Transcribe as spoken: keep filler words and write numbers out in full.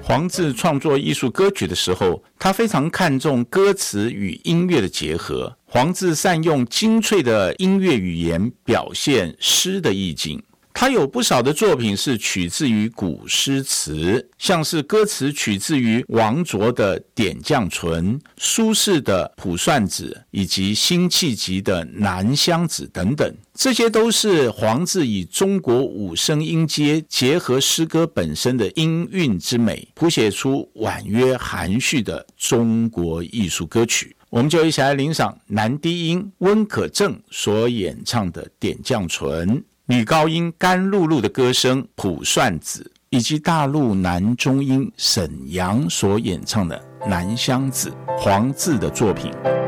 黄自创作艺术歌曲的时候，他非常看重歌词与音乐的结合。黄自善用精粹的音乐语言表现诗的意境。他有不少的作品是取自于古诗词，像是歌词取自于王卓的《点绛唇》、苏轼的《卜算子》以及辛弃疾的《南乡子》等等，这些都是黄自以中国五声音阶结合诗歌本身的音韵之美，谱写出婉约含蓄的中国艺术歌曲。我们就一起来欣赏男低音温可正所演唱的《点绛唇》，女高音甘露露的歌声《卜算子》，以及大陆男中音沈阳所演唱的《南乡子》，黄自的作品。